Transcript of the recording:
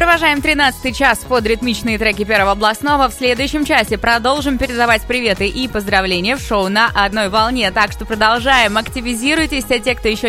Провожаем 13-й час под ритмичные треки Первого областного. В следующем часе продолжим передавать приветы и поздравления в шоу «На одной волне». Так что продолжаем. Активизируйтесь, а те, кто еще